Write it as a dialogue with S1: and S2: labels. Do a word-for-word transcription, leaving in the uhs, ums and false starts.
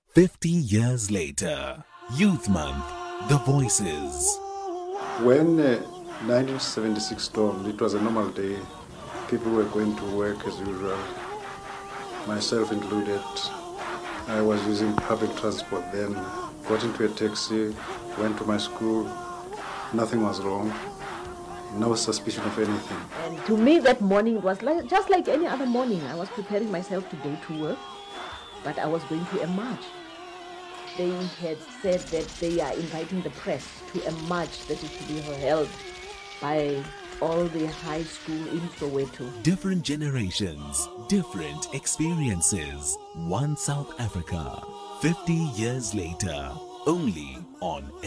S1: fifty years later, Youth Month, The Voices.
S2: When uh, nineteen seventy-six stormed, it was a normal day. People were going to work as usual, myself included. I was using public transport then, got into a taxi, went to my school. Nothing was wrong. No suspicion of anything.
S3: And to me that morning was like, just like any other morning. I was preparing myself to go to work, but I was going to a march. They had said that they are inviting the press to a march that is to be held by all the high school in Soweto.
S1: Different generations, different experiences. One South Africa, fifty years later, only on